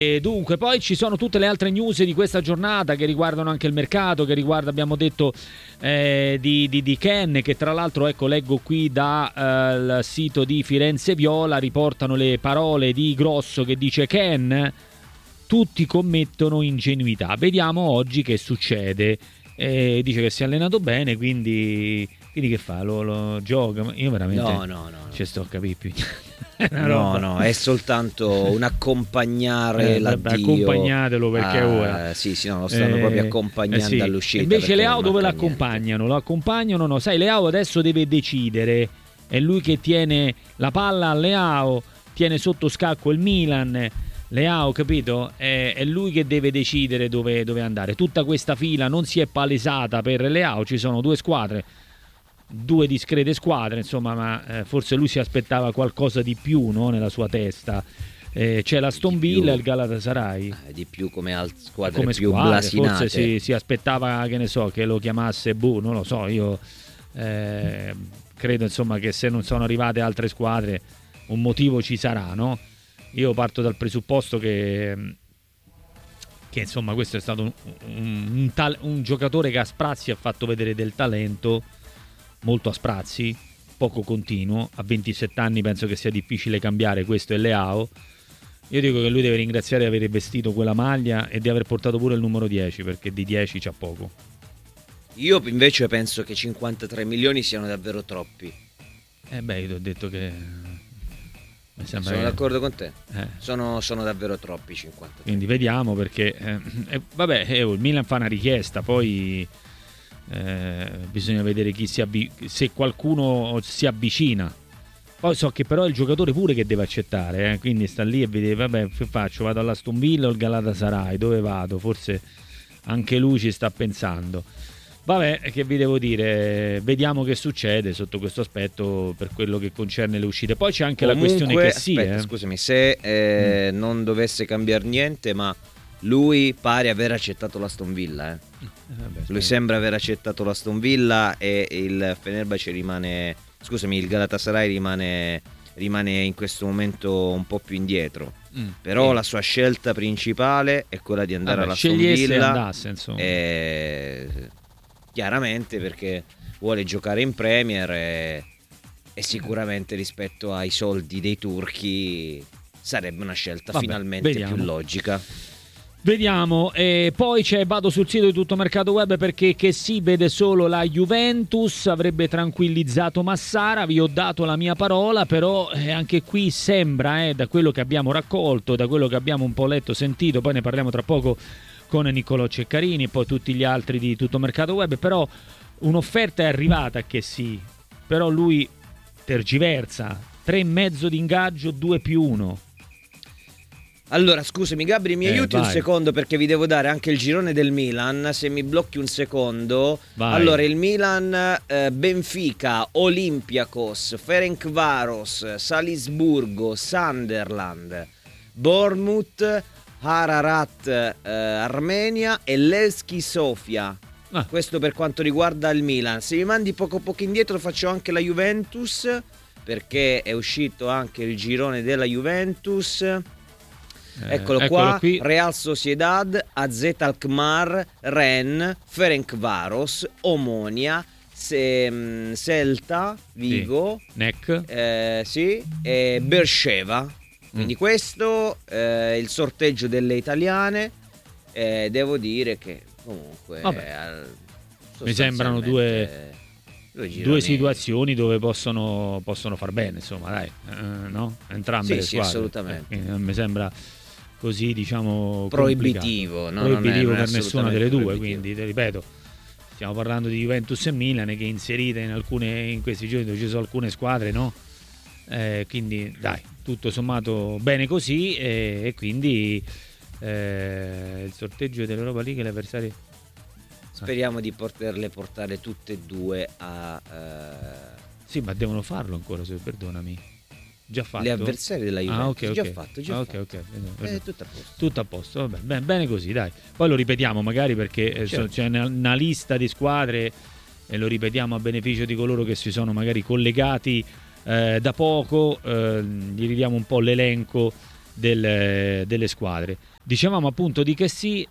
E dunque, poi ci sono tutte le altre news di questa giornata che riguardano anche il mercato, che riguarda, abbiamo detto, di Ken, che tra l'altro, ecco, leggo qui dal sito di Firenze Viola, riportano le parole di Grosso che dice: Ken, tutti commettono ingenuità, vediamo oggi che succede. Dice che si è allenato bene, quindi che fa? Lo gioca? Io veramente No. ci sto a capire più. No, è soltanto un accompagnare l'addio. Accompagnatelo perché ora sì, no, lo stanno proprio accompagnando sì. all'uscita. Invece Leao dove niente. l'accompagnano? Lo accompagnano, no, sai, Leao adesso deve decidere, è lui che tiene la palla a Leao, tiene sotto scacco il Milan. Leao, capito? È lui che deve decidere dove andare. Tutta questa fila non si è palesata per Leao, ci sono due squadre, due discrete squadre, insomma, ma forse lui si aspettava qualcosa di più, no, nella sua testa. C'è l'Aston Villa e il Galatasaray. Di più come squadre come più squadre, blasinate. forse si aspettava, che ne so, che lo chiamasse non lo so, io credo, insomma, che se non sono arrivate altre squadre un motivo ci sarà, no? Io parto dal presupposto che insomma questo è stato un giocatore che a sprazzi ha fatto vedere del talento, molto a sprazzi, poco continuo. A 27 anni penso che sia difficile cambiare, questo è Leao. Io dico che lui deve ringraziare di aver vestito quella maglia e di aver portato pure il numero 10, perché di 10 c'ha poco. Io invece penso che 53 milioni siano davvero troppi. Io ti ho detto che sono d'accordo con te. Sono davvero troppi 50. Quindi vediamo, perché il Milan fa una richiesta, poi bisogna vedere se qualcuno si avvicina. Poi so che però è il giocatore pure che deve accettare, quindi sta lì e vede, vabbè, che faccio? Vado all'Aston Villa o al Galatasaray? Dove vado? Forse anche lui ci sta pensando. Vabbè, che vi devo dire, vediamo che succede sotto questo aspetto per quello che concerne le uscite. Poi c'è anche comunque, la questione che sì, scusami, se non dovesse cambiare niente, ma lui pare aver accettato l'Aston Villa. Lui sembra aver accettato l'Aston Villa e il Fenerbahce il Galatasaray rimane in questo momento un po' più indietro. Però la sua scelta principale è quella di andare all'Aston Villa. Andasse, insomma. Chiaramente perché vuole giocare in Premier e sicuramente rispetto ai soldi dei turchi sarebbe una scelta finalmente più logica. Vediamo, e poi vado sul sito di Tuttomercato Web, perché che si vede solo la Juventus avrebbe tranquillizzato Massara. Vi ho dato la mia parola, però anche qui sembra, da quello che abbiamo raccolto, da quello che abbiamo un po' letto, sentito, poi ne parliamo tra poco con Niccolò Ceccarini e poi tutti gli altri di Tuttomercato Web, però un'offerta è arrivata che sì, però lui tergiversa, 3,5 di ingaggio, 2+1. Allora, scusami Gabri, mi aiuti un secondo, perché vi devo dare anche il girone del Milan, se mi blocchi un secondo. Vai. Allora, il Milan, Benfica, Olympiacos, Ferencváros, Salisburgo, Sunderland, Bournemouth, Ararat, Armenia e Levski Sofia. Questo per quanto riguarda il Milan. Se mi mandi poco indietro faccio anche la Juventus, perché è uscito anche il girone della Juventus. Eccolo qua, qui. Real Sociedad, AZ Alkmaar, Rennes, Ferencváros, Omonia, Celta, Vigo, NEC, e Beersheva. Quindi questo è il sorteggio delle italiane. Devo dire che comunque mi sembrano due situazioni dove possono far bene, insomma, dai, no? Entrambe le squadre. Sì, assolutamente. Non mi sembra così, diciamo, proibitivo per nessuna delle due, quindi ti ripeto, stiamo parlando di Juventus e Milan, che inserite in questi giorni dove ci sono alcune squadre, no? Quindi dai, tutto sommato bene così, e quindi il sorteggio dell'Europa League, gli avversari, speriamo di poterle portare tutte e due a sì, ma devono farlo ancora, perdonami. Già fatto? Le avversarie della Juventus. Okay. Già fatto. Tutto a posto, vabbè, bene così, dai. Poi lo ripetiamo magari, perché c'è una lista di squadre e lo ripetiamo a beneficio di coloro che si sono magari collegati da poco, gli ridiamo un po' l'elenco delle squadre. Dicevamo appunto di che sì,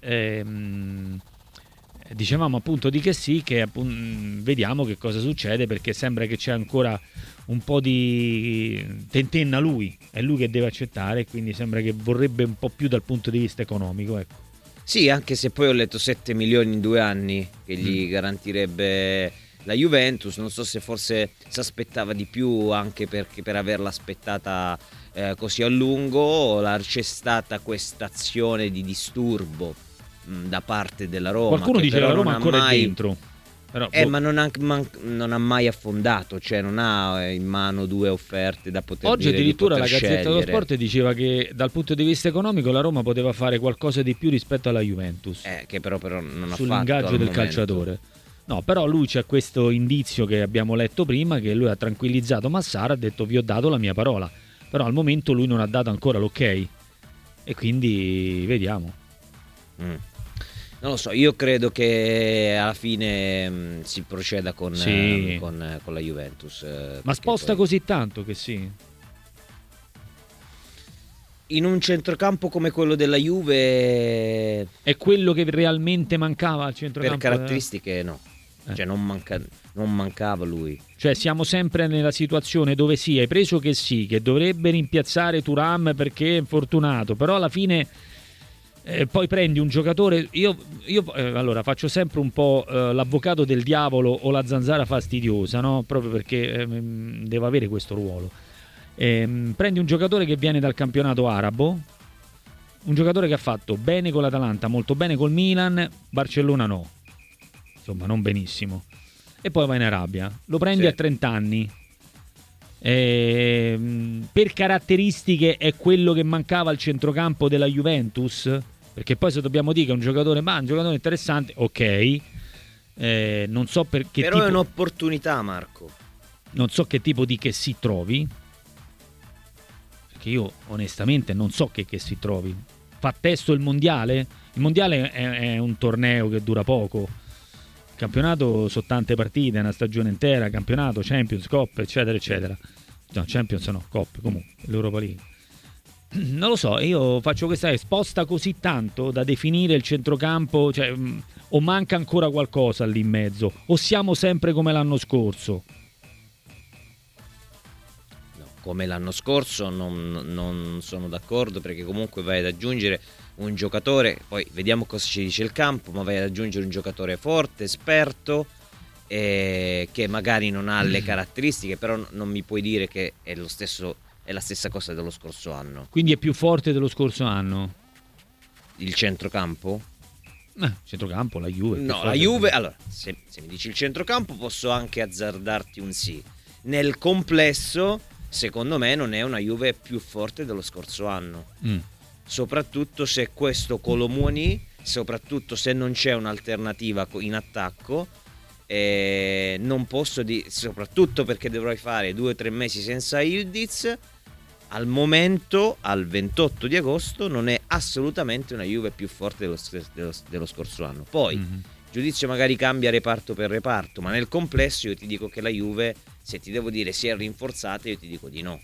che vediamo che cosa succede, perché sembra che c'è ancora un po' di tentenna lui, è lui che deve accettare, quindi sembra che vorrebbe un po' più dal punto di vista economico, ecco. Sì, anche se poi ho letto 7 milioni in 2 anni che gli garantirebbe la Juventus. Non so se forse si aspettava di più, anche perché per averla aspettata così a lungo c'è stata questa azione di disturbo da parte della Roma. Qualcuno dice che la Roma ancora mai... è dentro. Però, ma non ha mai affondato, cioè non ha in mano 2 offerte da poter oggi dire, addirittura di la poter Gazzetta dello scegliere. Sport diceva che dal punto di vista economico la Roma poteva fare qualcosa di più rispetto alla Juventus, Che però non ha fatto sull'ingaggio al del momento. calciatore. No, però lui c'è questo indizio che abbiamo letto prima, che lui ha tranquillizzato Massara, ha detto vi ho dato la mia parola, però al momento lui non ha dato ancora l'ok e quindi vediamo. Non lo so, io credo che alla fine si proceda con la Juventus. Ma sposta poi... così tanto che sì? In un centrocampo come quello della Juve... È quello che realmente mancava al centrocampo? Per caratteristiche no. Cioè non mancava lui. Cioè siamo sempre nella situazione dove sì, hai preso che sì, che dovrebbe rimpiazzare Thuram perché è infortunato, però alla fine... poi prendi un giocatore, io allora faccio sempre un po' l'avvocato del diavolo o la zanzara fastidiosa, no? Proprio perché devo avere questo ruolo. Prendi un giocatore che viene dal campionato arabo, un giocatore che ha fatto bene con l'Atalanta, molto bene col Milan, Barcellona no, insomma non benissimo, e poi va in Arabia, lo prendi a 30 anni. Per caratteristiche è quello che mancava al centrocampo della Juventus, perché poi se dobbiamo dire che è un giocatore interessante, ok, non so perché però tipo, è un'opportunità, Marco, non so che tipo di che si trovi, perché io onestamente non so che si trovi. Fa testo il mondiale è un torneo che dura poco. Il campionato sono tante partite, una stagione intera, campionato, Champions, Coppe, eccetera, eccetera. No, Champions no, Coppe, comunque, l'Europa League. Non lo so, io faccio questa sposta così tanto da definire il centrocampo, cioè, o manca ancora qualcosa lì in mezzo, o siamo sempre come l'anno scorso? No, come l'anno scorso non sono d'accordo, perché comunque vai ad aggiungere un giocatore, poi vediamo cosa ci dice il campo, ma vai ad aggiungere un giocatore forte, esperto, che magari non ha le caratteristiche, però non mi puoi dire che è la stessa cosa dello scorso anno. Quindi è più forte dello scorso anno? Il centrocampo? Centrocampo, la Juve. No, la Juve, allora, se mi dici il centrocampo posso anche azzardarti un sì. Nel complesso, secondo me, non è una Juve più forte dello scorso anno. Soprattutto se questo Kolo Muani, soprattutto se non c'è un'alternativa in attacco, non posso soprattutto perché dovrei fare 2 o 3 mesi senza Ildiz. Al momento, al 28 di agosto, non è assolutamente una Juve più forte dello scorso anno. Poi giudizio magari cambia reparto per reparto, ma nel complesso io ti dico che la Juve, se ti devo dire si è rinforzata, io ti dico di no.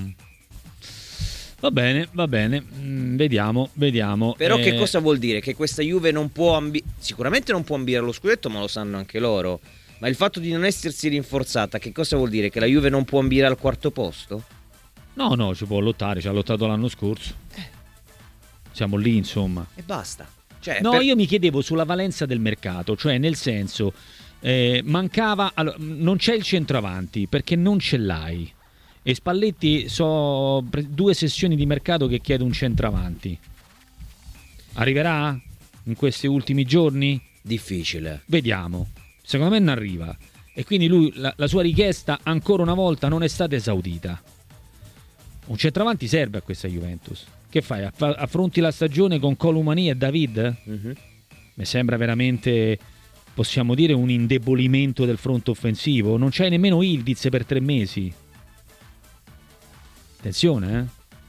Va bene, vediamo. Però che cosa vuol dire? Che questa Juve non può sicuramente non può ambire allo scudetto, ma lo sanno anche loro. Ma il fatto di non essersi rinforzata, che cosa vuol dire? Che la Juve non può ambire al quarto posto? No, ci può lottare, ci ha lottato l'anno scorso. Siamo lì, insomma. E basta. Cioè, no, io mi chiedevo sulla valenza del mercato, cioè nel senso, mancava... Allora, non c'è il centravanti, perché non ce l'hai. E Spalletti 2 sessioni di mercato che chiede un centravanti. Arriverà in questi ultimi giorni? Difficile. Vediamo. Secondo me non arriva. E quindi lui, la sua richiesta ancora una volta non è stata esaudita. Un centravanti serve a questa Juventus. Che fai? Affronti la stagione con Kolo Muani e David? Mi sembra veramente, possiamo dire, un indebolimento del fronte offensivo. Non c'hai nemmeno Ildiz per 3 mesi. Attenzione,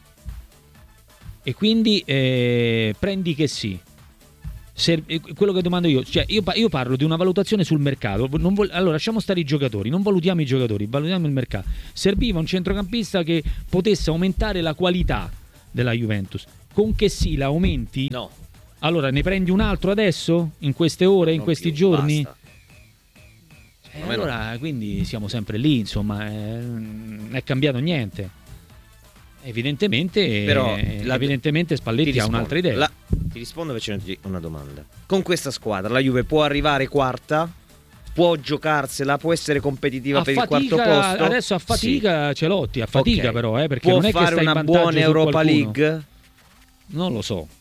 E quindi prendi che sì. Quello che domando io, cioè io parlo di una valutazione sul mercato. Allora lasciamo stare i giocatori, non valutiamo i giocatori, valutiamo il mercato. Serviva un centrocampista che potesse aumentare la qualità della Juventus. Con che sì, la aumenti? No. Allora ne prendi un altro adesso? In queste ore, in Non questi più, giorni? basta. Allora quindi siamo sempre lì, insomma, non è cambiato niente. Evidentemente, Però evidentemente Spalletti ha un'altra idea. Ti rispondo facendoti una domanda. Con questa squadra la Juve può arrivare quarta? Può giocarsela? Può essere competitiva per il quarto posto? Adesso a fatica ce lotti, a fatica Ok. però, perché può non è che fare stai in una vantaggio buona su Europa qualcuno. League? Non lo so.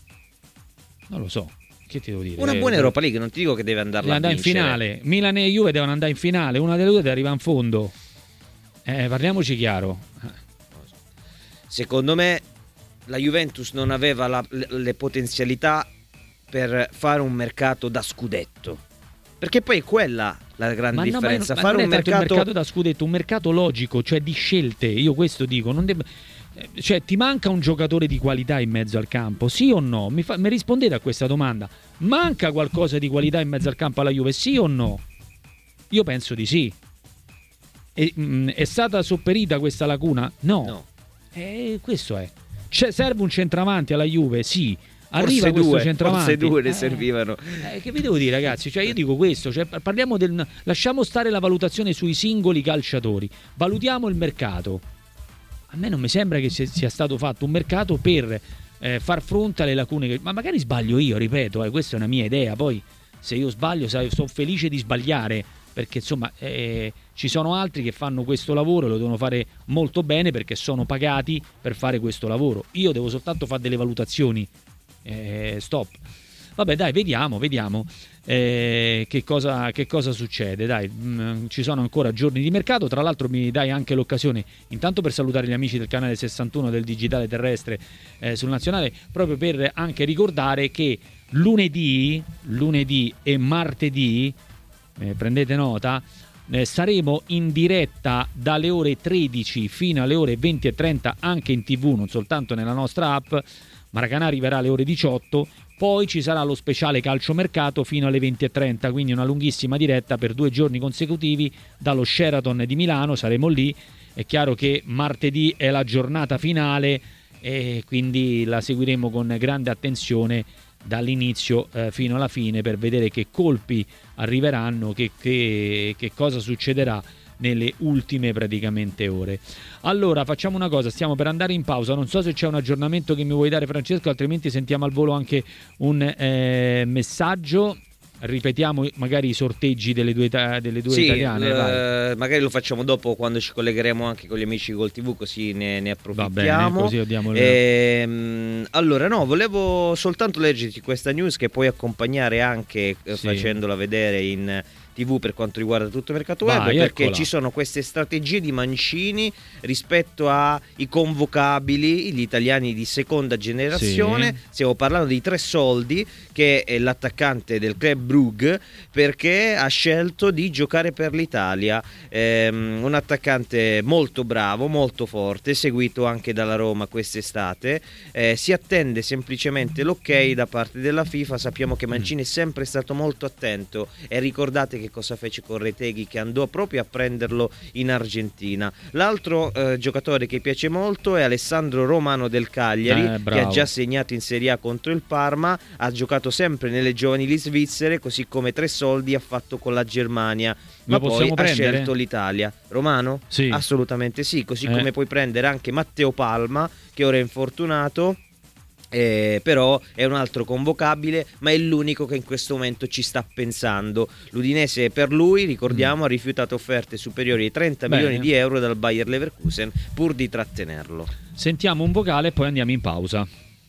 Che ti devo dire? Una buona Europa League, non ti dico che deve andarla a andare in vincere. finale. Milan e Juve devono andare in finale, una delle due deve arrivare in fondo. Parliamoci chiaro. Secondo me la Juventus non aveva le potenzialità per fare un mercato da scudetto. Perché poi è quella la grande differenza. Fare non un è tanto mercato... un mercato da scudetto, un mercato logico, cioè di scelte. Io questo dico, cioè ti manca un giocatore di qualità in mezzo al campo, sì o no? Mi rispondete a questa domanda. Manca qualcosa di qualità in mezzo al campo alla Juve, sì o no? Io penso di sì. È stata sopperita questa lacuna? No. Questo è. Serve un centravanti alla Juve? Sì. Arriva questo centravanti. Forse due ne servivano. Che vi devo dire, ragazzi? Cioè, io dico questo, cioè, parliamo lasciamo stare la valutazione sui singoli calciatori. Valutiamo il mercato. A me non mi sembra che sia stato fatto un mercato per far fronte alle lacune ma magari sbaglio io, ripeto, questa è una mia idea, poi se io sbaglio sono felice di sbagliare, perché insomma ci sono altri che fanno questo lavoro e lo devono fare molto bene perché sono pagati per fare questo lavoro. Io devo soltanto fare delle valutazioni. Stop. Vabbè, dai, vediamo che cosa succede. Dai, ci sono ancora giorni di mercato. Tra l'altro mi dai anche l'occasione intanto per salutare gli amici del canale 61 del digitale terrestre sul nazionale, proprio per anche ricordare che lunedì e martedì, prendete nota, saremo in diretta dalle ore 13 fino alle ore 20:30 anche in TV, non soltanto nella nostra app. Maracanã arriverà alle ore 18, poi ci sarà lo speciale calciomercato fino alle 20:30, quindi una lunghissima diretta per 2 giorni consecutivi dallo Sheraton di Milano, saremo lì. È chiaro che martedì è la giornata finale e quindi la seguiremo con grande attenzione dall'inizio fino alla fine per vedere che colpi arriveranno, che cosa succederà nelle ultime praticamente ore. Allora facciamo una cosa, stiamo per andare in pausa, non so se c'è un aggiornamento che mi vuoi dare, Francesco, altrimenti sentiamo al volo anche un messaggio. Ripetiamo magari i sorteggi delle due italiane. Vai. Magari lo facciamo dopo, quando ci collegheremo anche con gli amici di Gol TV, così ne approfittiamo. Va bene, così diamo allora no, volevo soltanto leggerti questa news che puoi accompagare anche facendola vedere in TV per quanto riguarda tutto il mercato web, perché ci sono queste strategie di Mancini rispetto ai convocabili, gli italiani di seconda generazione. Stiamo parlando di Tresoldi, che è l'attaccante del Club Brugge, perché ha scelto di giocare per l'Italia, un attaccante molto bravo, molto forte, seguito anche dalla Roma quest'estate. Si attende semplicemente l'ok da parte della FIFA. Sappiamo che Mancini è sempre stato molto attento e ricordate che cosa fece con Retegui, che andò proprio a prenderlo in Argentina. L'altro giocatore che piace molto è Alessandro Romano del Cagliari, che ha già segnato in Serie A contro il Parma, ha giocato sempre nelle giovanili svizzere, così come Tresoldi ha fatto con la Germania, ma poi ha scelto l'Italia. Romano? Sì. Assolutamente sì, così come puoi prendere anche Matteo Palma, che ora è infortunato. Però è un altro convocabile, ma è l'unico che in questo momento ci sta pensando. L'Udinese per lui, ricordiamo, ha rifiutato offerte superiori ai 30 milioni di euro dal Bayer Leverkusen pur di trattenerlo. Sentiamo un vocale e poi andiamo in pausa.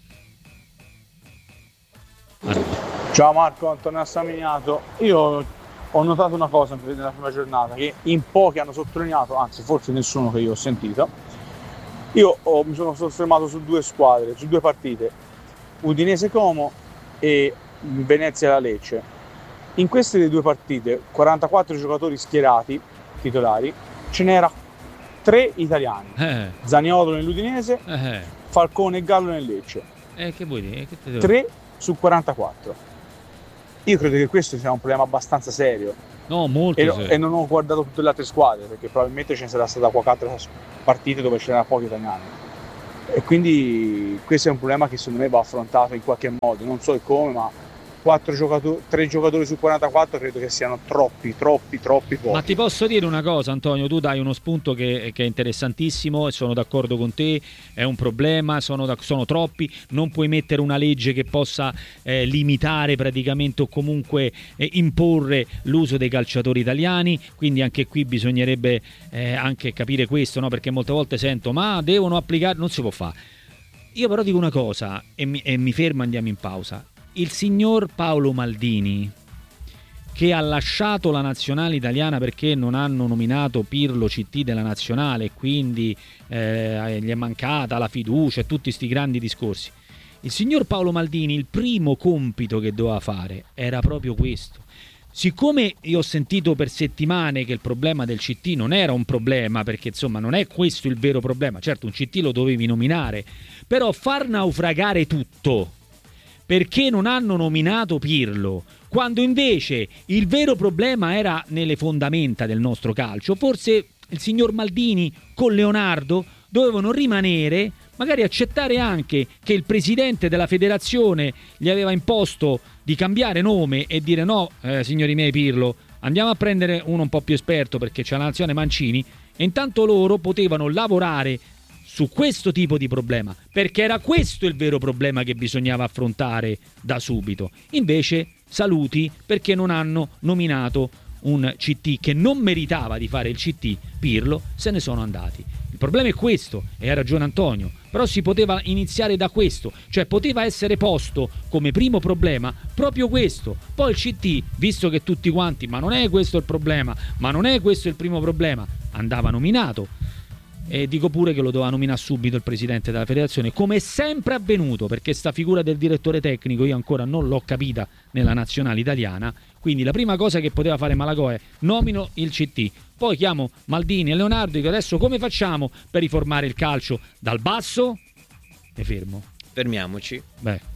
Ciao Marco, Antonio Samignato. Io ho notato una cosa nella prima giornata che in pochi hanno sottolineato, anzi forse nessuno che io ho sentito. Io mi sono soffermato su 2 squadre, su 2 partite, Udinese Como e Venezia Lecce. In queste 2 partite, 44 giocatori schierati, titolari, ce n'era 3 italiani. Zaniolo nell'Udinese, Falcone e Gallo nel Lecce. Che vuoi dire? 3 su 44. Io credo che questo sia un problema abbastanza serio. No, molto serio. E non ho guardato tutte le altre squadre, perché probabilmente ce ne sarà stata qualche altra partita dove c'erano pochi italiani. E quindi questo è un problema che secondo me va affrontato in qualche modo, non so come, ma 3 giocatori su 44 credo che siano troppi pochi. Ma ti posso dire una cosa, Antonio, tu dai uno spunto che è interessantissimo e sono d'accordo con te, è un problema, sono troppi, non puoi mettere una legge che possa limitare praticamente o comunque imporre l'uso dei calciatori italiani, quindi anche qui bisognerebbe anche capire questo, no? Perché molte volte sento ma devono applicare, non si può fare. Io però dico una cosa e mi fermo, andiamo in pausa. Il signor Paolo Maldini, che ha lasciato la nazionale italiana perché non hanno nominato Pirlo CT della nazionale, quindi gli è mancata la fiducia e tutti sti grandi discorsi. Il signor Paolo Maldini, il primo compito che doveva fare era proprio questo. Siccome io ho sentito per settimane che il problema del CT non era un problema, perché insomma non è questo il vero problema, certo un CT lo dovevi nominare, però far naufragare tutto perché non hanno nominato Pirlo, quando invece il vero problema era nelle fondamenta del nostro calcio. Forse il signor Maldini con Leonardo dovevano rimanere, magari accettare anche che il presidente della federazione gli aveva imposto di cambiare nome e dire no, signori miei Pirlo, andiamo a prendere uno un po' più esperto perché c'è la nazione Mancini, e intanto loro potevano lavorare su questo tipo di problema, perché era questo il vero problema che bisognava affrontare da subito. Invece saluti perché non hanno nominato un CT che non meritava di fare il CT, Pirlo, se ne sono andati. Il problema è questo, e ha ragione Antonio, però si poteva iniziare da questo, cioè poteva essere posto come primo problema proprio questo. Poi il CT, visto che tutti quanti, ma non è questo il problema, ma non è questo il primo problema, andava nominato. E dico pure che lo doveva nominare subito il presidente della federazione, come è sempre avvenuto, perché sta figura del direttore tecnico io ancora non l'ho capita nella nazionale italiana. Quindi la prima cosa che poteva fare Malagò è nomino il CT, poi chiamo Maldini e Leonardo e dico adesso come facciamo per riformare il calcio dal basso? E fermo. Fermiamoci. Beh.